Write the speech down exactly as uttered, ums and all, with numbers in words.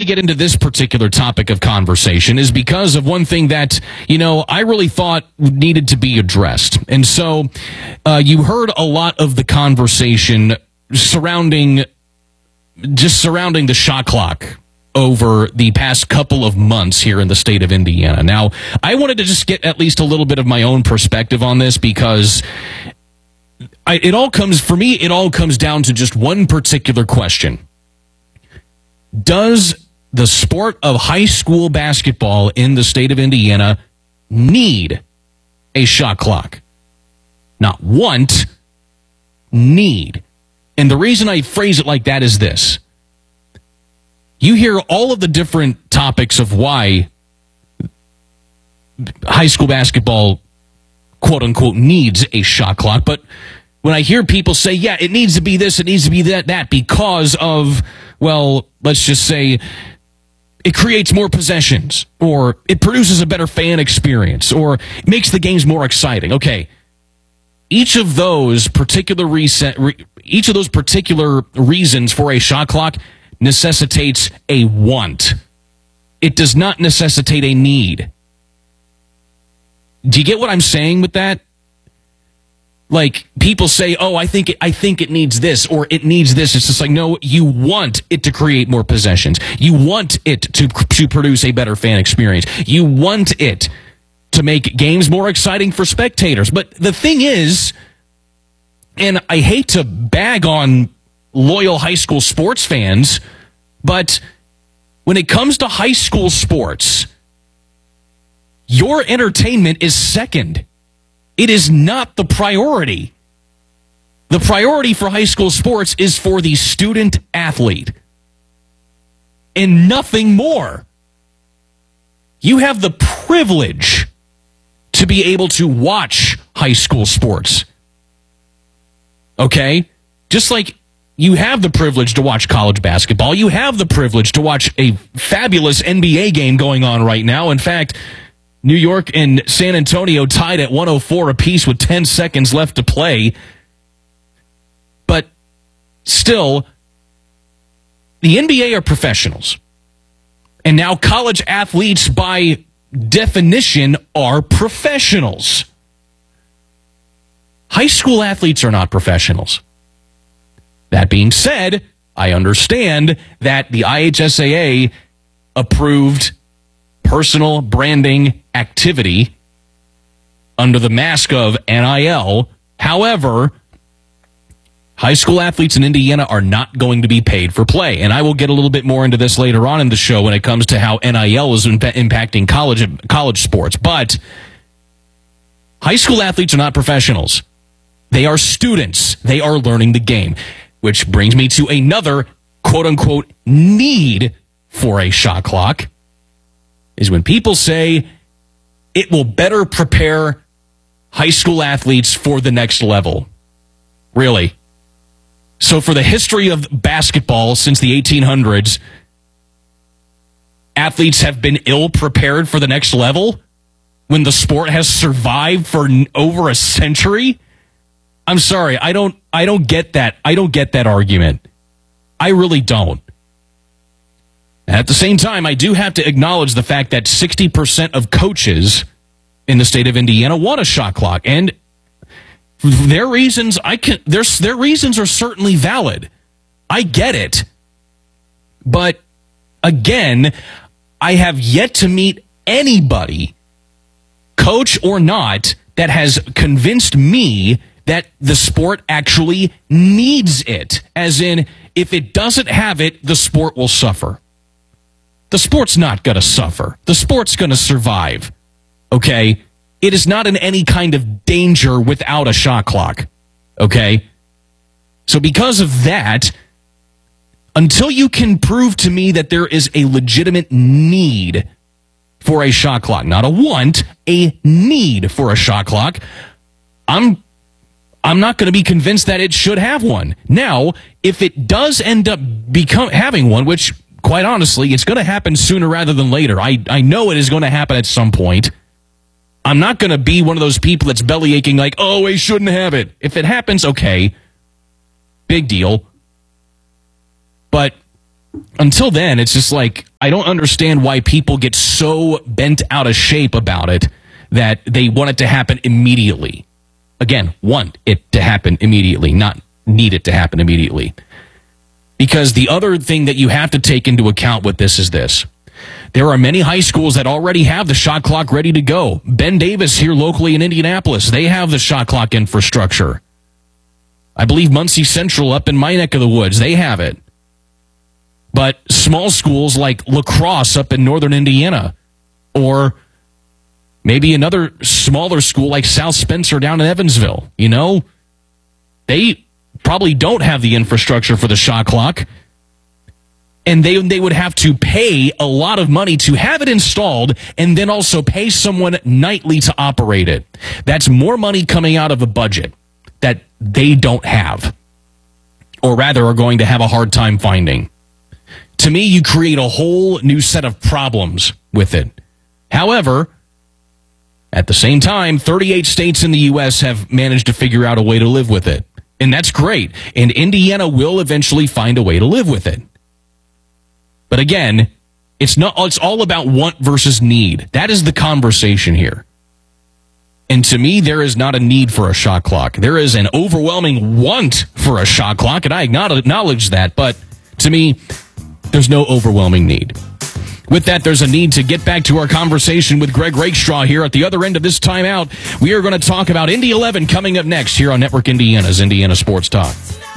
get into this particular topic of conversation is because of one thing that, you know, I really thought needed to be addressed. And so uh, you heard a lot of the conversation surrounding, just surrounding the shot clock over the past couple of months here in the state of Indiana. Now, I wanted to just get at least a little bit of my own perspective on this because I, it all comes, for me, it all comes down to just one particular question. Does the sport of high school basketball in the state of Indiana need a shot clock? Not want, need. And the reason I phrase it like that is this. You hear all of the different topics of why high school basketball, quote unquote, needs a shot clock. But when I hear people say, yeah, it needs to be this, it needs to be that, that because of, well, let's just say it creates more possessions or it produces a better fan experience or it makes the games more exciting. Okay. Each of those particular reset, each of those particular reasons for a shot clock necessitates a want. It does not necessitate a need. Do you get what I'm saying with that? Like, people say, oh, I think it, I think it needs this, or it needs this. It's just like, no, you want it to create more possessions. You want it to, to produce a better fan experience. You want it to make games more exciting for spectators. But the thing is, and I hate to bag on loyal high school sports fans, but when it comes to high school sports, your entertainment is second. It is not the priority. The priority for high school sports is for the student athlete and nothing more. You have the privilege to be able to watch high school sports. Okay? Just like you have the privilege to watch college basketball. You have the privilege to watch a fabulous N B A game going on right now. In fact, New York and San Antonio tied at one oh four apiece with ten seconds left to play. But still, the N B A are professionals. And now college athletes, by definition, are professionals. High school athletes are not professionals. That being said, I understand that the I H S A A approved personal branding activity under the mask of N I L. However, high school athletes in Indiana are not going to be paid for play. And I will get a little bit more into this later on in the show when it comes to how N I L is imp- impacting college college sports. But high school athletes are not professionals. They are students. They are learning the game. Which brings me to another quote-unquote need for a shot clock, is when people say it will better prepare high school athletes for the next level. Really? So for the history of basketball since the eighteen hundreds, athletes have been ill-prepared for the next level when the sport has survived for over a century? I'm sorry, I don't I don't get that. I don't get that argument. I really don't. At the same time, I do have to acknowledge the fact that sixty percent of coaches in the state of Indiana want a shot clock, and their reasons I can their their reasons are certainly valid. I get it. But again, I have yet to meet anybody, coach or not, that has convinced me that the sport actually needs it. As in, if it doesn't have it, the sport will suffer. The sport's not going to suffer. The sport's going to survive. Okay? It is not in any kind of danger without a shot clock. Okay? So because of that, until you can prove to me that there is a legitimate need for a shot clock, not a want, a need for a shot clock, I'm I'm not going to be convinced that it should have one. Now, if it does end up become having one, which, quite honestly, it's going to happen sooner rather than later. I, I know it is going to happen at some point. I'm not going to be one of those people that's belly aching like, oh, we shouldn't have it. If it happens, okay. Big deal. But until then, it's just like, I don't understand why people get so bent out of shape about it that they want it to happen immediately. Again, want it to happen immediately, not need it to happen immediately. Because the other thing that you have to take into account with this is this. There are many high schools that already have the shot clock ready to go. Ben Davis here locally in Indianapolis, they have the shot clock infrastructure. I believe Muncie Central up in my neck of the woods, they have it. But small schools like La Crosse up in northern Indiana, or maybe another smaller school like South Spencer down in Evansville, you know, they probably don't have the infrastructure for the shot clock. And they they would have to pay a lot of money to have it installed and then also pay someone nightly to operate it. That's more money coming out of a budget that they don't have, or rather are going to have a hard time finding. To me, you create a whole new set of problems with it. However, at the same time, thirty-eight states in the U S have managed to figure out a way to live with it. And that's great. And Indiana will eventually find a way to live with it. But again, it's not, it's all about want versus need. That is the conversation here. And to me, there is not a need for a shot clock. There is an overwhelming want for a shot clock, and I acknowledge that. But to me, there's no overwhelming need. With that, there's a need to get back to our conversation with Greg Rakestraw here at the other end of this timeout. We are going to talk about Indy eleven coming up next here on Network Indiana's Indiana Sports Talk.